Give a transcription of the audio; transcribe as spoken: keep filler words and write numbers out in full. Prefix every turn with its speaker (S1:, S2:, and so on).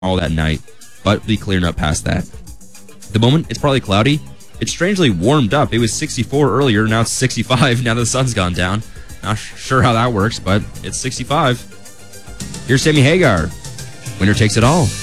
S1: all that night, but be clearing up past that. At the moment, it's partly cloudy. It's strangely warmed up. It was sixty-four earlier, now it's sixty-five now that the sun's gone down. Not sure how that works, but it's sixty-five. Here's Sammy Hagar. Winner Takes It All.